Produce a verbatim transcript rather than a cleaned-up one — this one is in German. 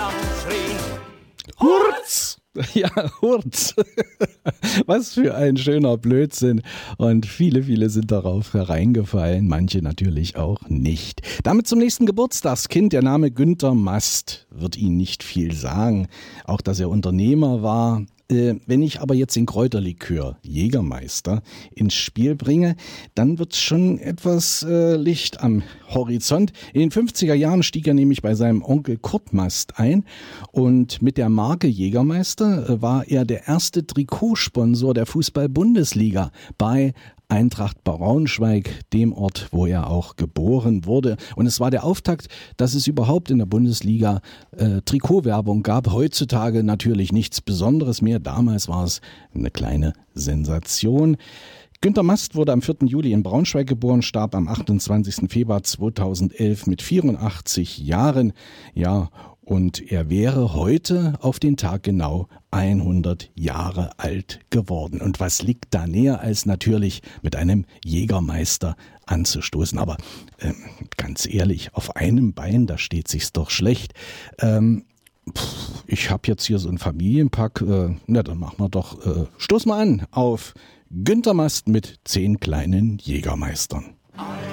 zusammen schrien: Hurz! Ja, Hurz. Was für ein schöner Blödsinn. Und viele, viele sind darauf hereingefallen, manche natürlich auch nicht. Damit zum nächsten Geburtstagskind. Der Name Günter Mast wird Ihnen nicht viel sagen. Auch, dass er Unternehmer war. Wenn ich aber jetzt den Kräuterlikör Jägermeister ins Spiel bringe, dann wird schon etwas äh, Licht am Horizont. In den fünfziger Jahren stieg er nämlich bei seinem Onkel Kurt Mast ein und mit der Marke Jägermeister äh, war er der erste Trikotsponsor der Fußball-Bundesliga bei Eintracht Braunschweig, dem Ort, wo er auch geboren wurde. Und es war der Auftakt, dass es überhaupt in der Bundesliga äh, Trikotwerbung gab. Heutzutage natürlich nichts Besonderes mehr. Damals war es eine kleine Sensation. Günter Mast wurde am vierten Juli in Braunschweig geboren, starb am achtundzwanzigsten Februar zweitausendelf mit vierundachtzig Jahren. Ja, und er wäre heute auf den Tag genau hundert Jahre alt geworden. Und was liegt da näher, als natürlich mit einem Jägermeister anzustoßen? Aber ähm, ganz ehrlich, auf einem Bein, da steht sich's doch schlecht. Ähm, pff, ich habe jetzt hier so einen Familienpack. Äh, na, dann machen wir doch, äh, stoß mal an auf Günter Mast mit zehn kleinen Jägermeistern.